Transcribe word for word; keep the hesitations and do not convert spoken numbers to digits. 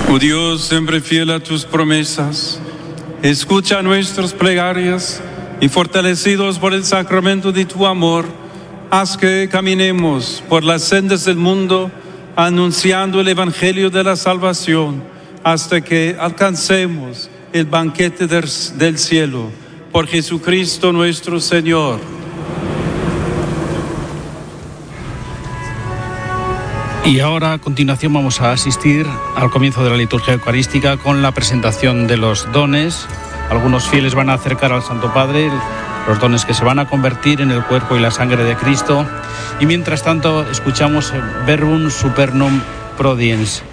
Oh Dios, siempre fiel a tus promesas, escucha nuestras plegarias y fortalecidos por el sacramento de tu amor, haz que caminemos por las sendas del mundo anunciando el evangelio de la salvación hasta que alcancemos el banquete del, del cielo. Por Jesucristo nuestro Señor. Y ahora a continuación vamos a asistir al comienzo de la liturgia eucarística con la presentación de los dones. Algunos fieles van a acercar al Santo Padre los dones que se van a convertir en el cuerpo y la sangre de Cristo. Y mientras tanto escuchamos Verbum Supernum Prodiens.